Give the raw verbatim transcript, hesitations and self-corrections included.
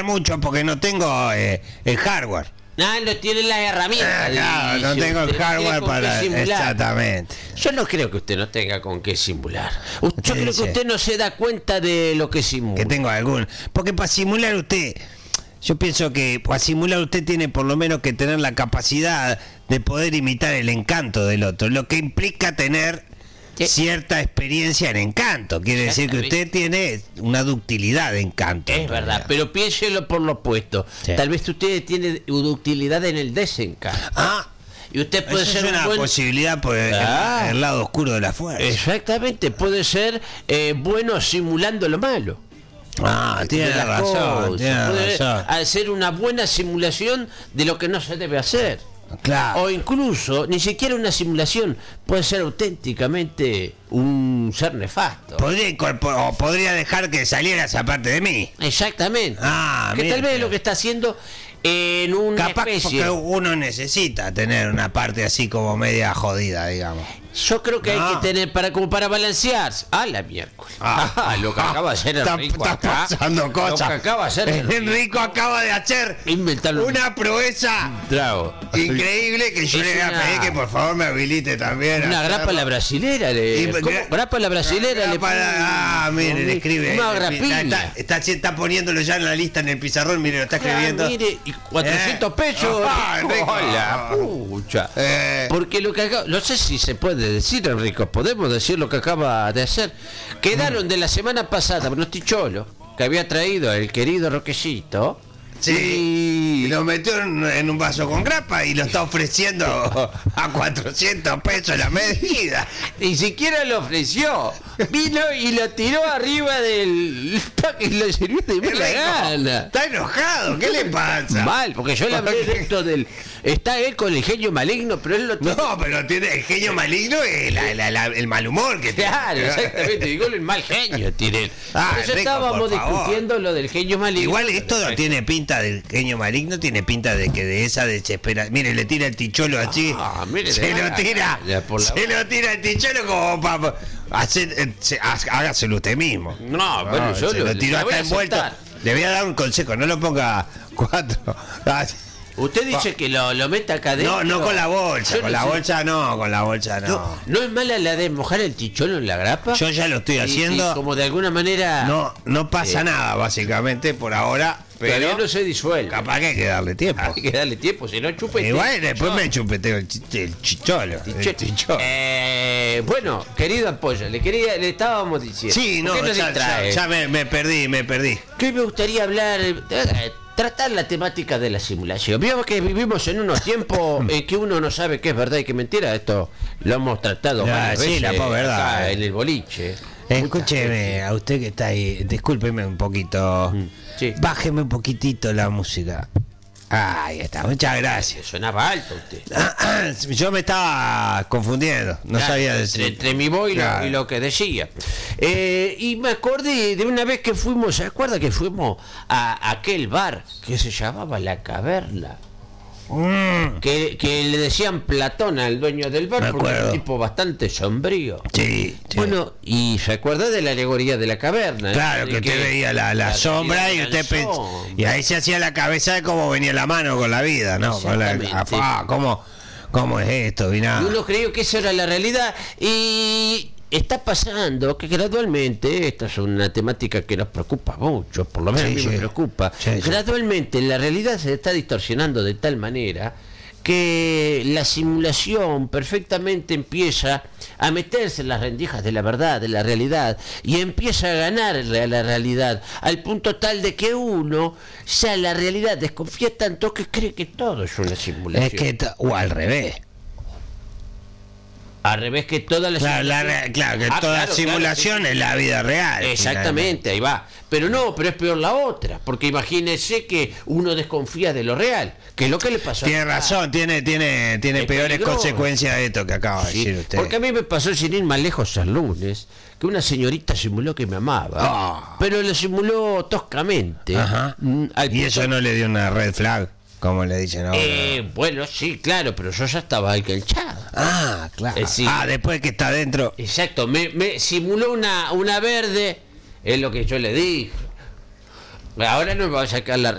mucho porque no tengo eh, el hardware. No, no tiene las herramientas. Ah, claro, no tengo el hardware para... Exactamente. Yo no creo que usted no tenga con qué simular. Yo Sí, creo que sí. usted no se da cuenta de lo que simula. Que tengo algún... Porque para simular usted... Yo pienso que para simular usted tiene por lo menos que tener la capacidad de poder imitar el encanto del otro, lo que implica tener ¿Qué? cierta experiencia en encanto. Quiere decir que usted tiene una ductilidad de encanto. Es verdad, pero piénselo por lo opuesto. Sí. Tal vez usted tiene ductilidad en el desencanto. Ah, Y usted puede eso ser es un una buen... posibilidad por el, Ah. el lado oscuro de la fuerza. Exactamente, puede ser eh, bueno simulando lo malo. Ah, tiene de las razón, cosas. tiene Puede razón. hacer una buena simulación de lo que no se debe hacer. Claro. O incluso, ni siquiera una simulación, puede ser auténticamente un ser nefasto. Podría, incorpor- o podría dejar que saliera esa parte de mí. Exactamente. Ah, que mira. tal vez lo que está haciendo en una Capaz especie... porque uno necesita tener una parte así como media jodida, digamos. Yo creo que No. hay que tener para como para balancearse. A la miércoles. Ah, lo que acaba de hacer está, Enrico está acá. pasando cosas. Lo que acaba de hacer Enrico acaba de hacer Inventarlo. una proeza Trago. increíble que yo Es le voy a una- pedir que por favor me habilite también. a Una hacerlo. grapa a la brasilera. Le, Y- ¿cómo? Grapa a la brasilera. le Grapa a la- ah, mire, le escribe. Una ahí, grapilla. Está, está, está, está poniéndolo ya en la lista en el pizarrón, mire, lo está Ah, escribiendo. mire, y cuatrocientos Eh. pesos. Ah, Enrico. Hola, pucha. Eh. Porque lo que acaba, no sé si se puede decir, Enrico, podemos decir lo que acaba de hacer. Quedaron de la semana pasada unos ticholos que había traído el querido Roquecito. Sí, y lo metió en, en un vaso con grapa y lo está ofreciendo a cuatrocientos pesos la medida. Ni siquiera lo ofreció. Vino y lo tiró arriba del pack y lo sirvió de mala Enrico, gana. está enojado, ¿qué le pasa? Mal, porque yo le hablé de esto del... Está él con el genio maligno, pero él lo tiene... No, pero tiene el genio maligno y la- la- la- el mal humor que tiene. Claro, exactamente, digo el mal genio tiene él. Ah, Por eso Enrico, estábamos por favor. discutiendo lo del genio maligno. Igual esto no tiene pinta del genio maligno, tiene pinta de que de esa desesperación. Mire, le tira el ticholo así. Ah, mire, se de lo la- tira. ya por la- Se lo tira el ticholo como para hacer. eh, se- há- hágaselo usted mismo. No, bueno, yo se lo- lo tiró la voy hasta a envuelto. soltar. Le voy a dar un consejo, no lo ponga cuatro. Ah, Usted dice que lo, lo meta acá adentro. No, no con la bolsa, Yo con no la sé. bolsa no, con la bolsa no. No, no es mala la de mojar el ticholo en la grapa. Yo ya lo estoy Y- haciendo. y como de alguna manera. No, no pasa Eh. nada, básicamente, por ahora. Todavía Pero no se disuelve. capaz que hay que darle tiempo. Hay que darle tiempo, si no chupe. Igual después me chupeteo el, chi- el chicholo. el chicholo. Eh, bueno, querido Ampolla, le quería, le estábamos diciendo. Sí, ¿por no, qué nos ya, ya, distrae? ya me, me perdí, me perdí. Que hoy me gustaría hablar, eh, tratar la temática de la simulación. Vemos que vivimos en unos tiempos en que uno no sabe qué es verdad y qué es mentira. Esto lo hemos tratado Ya, varias sí, veces la posverdad, acá eh. en el boliche. Escúcheme, a usted que está ahí, discúlpeme un poquito. Sí. Bájeme un poquitito la música. Ahí está, muchas Que gracias. sonaba alto usted. Yo me estaba confundiendo, no Claro, sabía entre, decir. entre mi voz y, lo- Claro. y lo que decía. Eh, y me acordé de una vez que fuimos, ¿se acuerda que fuimos a aquel bar que se llamaba La Caverna? Mm, Que, que le decían Platón al dueño del bar Me porque era acuerdo. un tipo bastante sombrío. sí, sí. Bueno, y se acuerda de la alegoría de la caverna. Claro, De que usted veía la, la sombra y realidad usted era la pens- sombra. y ahí se hacía la cabeza de cómo venía la mano con la vida, ¿no? Con la, Exactamente. ah, ¿cómo, ¿Cómo es esto? Vina? Y uno creyó que esa era la realidad y está pasando que gradualmente, esta es una temática que nos preocupa mucho, por lo menos Sí, a mí sí. me preocupa, Sí, sí. gradualmente la realidad se está distorsionando de tal manera que la simulación perfectamente empieza a meterse en las rendijas de la verdad, de la realidad, y empieza a ganarle a la realidad, al punto tal de que uno, ya la realidad desconfía tanto que cree que todo es una simulación. Es que, t- o al revés. Al revés que toda la Claro, la simulación. re- claro, que Ah, toda claro, simulación claro, es la vida real. exactamente, ahí va. Pero no, pero es peor la otra, porque imagínese que uno desconfía de lo real, que es lo que le pasó. Tiene acá. razón, tiene, tiene, tiene Es peores peligroso. consecuencias de esto que acaba de Sí, decir usted. porque a mí me pasó sin ir más lejos el lunes, que una señorita simuló que me amaba, Ah. pero lo simuló toscamente. Ajá. Mm, al Y eso punto- no le dio una red flag, como le dicen ahora. Eh, bueno, sí, claro, pero yo ya estaba enganchado. Ah, claro. eh, sí. Ah, después que está adentro. Exacto, me, me simuló una, una verde, es lo que yo le dije. Ahora no me va a sacar la